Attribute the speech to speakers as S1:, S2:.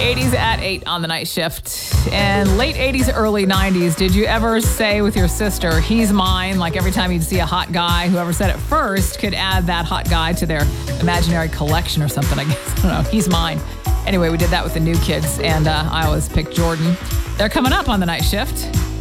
S1: 80s at 8 on the night shift. And late 80s, early 90s, did you ever say with your sister, he's mine? Like every time you'd see a hot guy, whoever said it first could add that hot guy to their imaginary collection or something, I guess. I don't know. He's mine. Anyway, we did that with the new kids, and I always picked Jordan. They're coming up on the night shift.